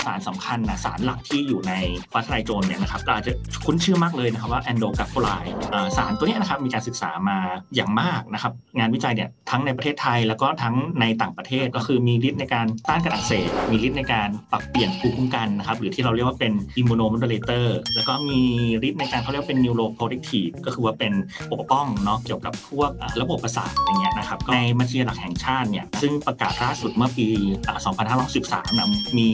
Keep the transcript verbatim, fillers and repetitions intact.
สารสำคัญนะสารหลักที่อยู่ในฟ้าทะลายโจรเนี่ยนะครับเราอาจจะคุ้นชื่อมากเลยนะครับว่าแอนโดกัฟโฟไลน์สารตัวนี้นะครับมีการศึกษามาอย่างมากนะครับงานวิจัยเนี่ยทั้งในประเทศไทยแล้วก็ทั้งในต่างประเทศก็คือมีฤทธิ์ในการต้านการอักเสบมีฤทธิ์ในการปรับเปลี่ยนภูมิคุ้มกันนะครับหรือที่เราเรียกว่าเป็น immunomodulator แล้วก็มีฤทธิ์ในการเขาเรียกว่าเป็น neuroprotective ก็คือว่าเป็นปกป้องเนาะเกี่ยวกับพวกระบบประสาทอย่างเงี้ยนะครับในบัญชีหลักแห่งชาติเนี่ยซึ่งประกาศล่าสุดเมื่อปีสองพันห้าร้อยสิบสามนะมี